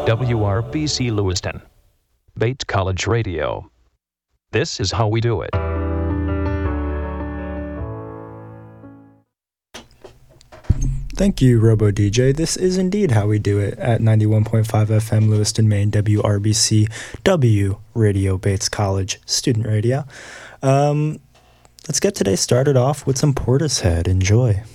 WRBC Lewiston. Bates College Radio. This is how we do it. Thank you, Robo DJ. This is indeed how we do it at 91.5 FM Lewiston, Maine, WRBC, W Radio, Bates College Student Radio. Let's get today started off with some Portishead. Enjoy.